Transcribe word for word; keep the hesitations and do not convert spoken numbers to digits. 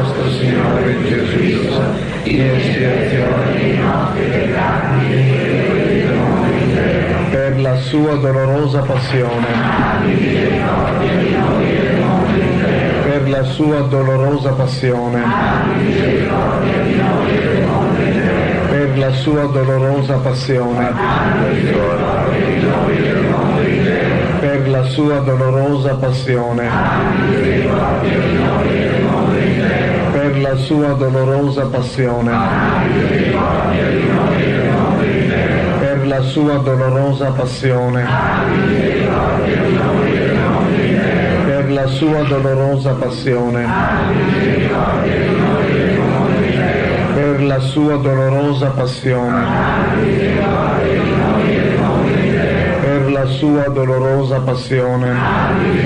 nostro Signore Gesù Cristo, in espiazione dei nostri peccati e quelli del mondo intero. Per la sua dolorosa passione, per la sua dolorosa passione, per la sua dolorosa passione, per la sua dolorosa passione, per la sua dolorosa passione, per la sua dolorosa passione, per la sua dolorosa passione, per la sua dolorosa passione, per la sua dolorosa passione,